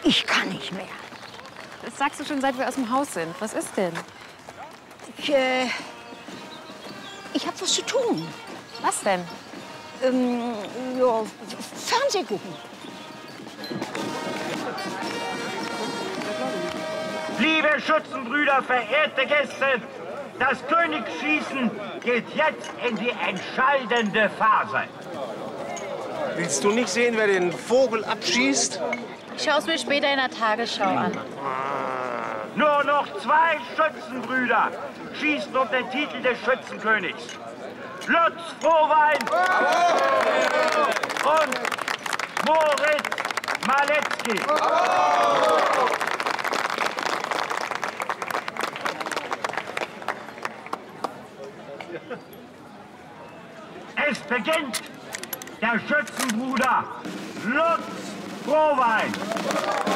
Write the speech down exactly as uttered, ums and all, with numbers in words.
Ich kann nicht mehr. Das sagst du schon, seit wir aus dem Haus sind. Was ist denn? Ich, äh, ich hab was zu tun. Was denn? Ähm, ja, Fernseh gucken. Liebe Schützenbrüder, verehrte Gäste, das Königsschießen geht jetzt in die entscheidende Phase. Willst du nicht sehen, wer den Vogel abschießt? Ich schaue es mir später in der Tagesschau an. Nur noch zwei Schützenbrüder schießen um den Titel des Schützenkönigs. Lutz Frohwein und Moritz Maletzki. Es beginnt der Schützenbruder Lutz Frohwein.